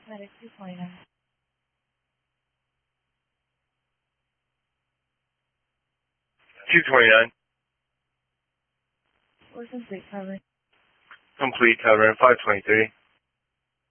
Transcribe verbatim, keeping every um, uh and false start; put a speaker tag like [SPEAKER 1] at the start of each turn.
[SPEAKER 1] Medic two twenty-nine.
[SPEAKER 2] two twenty-nine.
[SPEAKER 1] We're complete coverage.
[SPEAKER 2] Complete cover in five twenty-three.